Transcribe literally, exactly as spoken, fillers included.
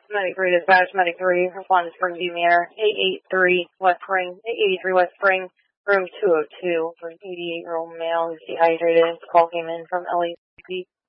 Medic three dispatch, Medic three, respond to Springview Manor, eight eighty-three West Spring, eight eighty-three West Spring, room two oh two for an eighty-eight-year-old male who's dehydrated. This call came in from L A C P.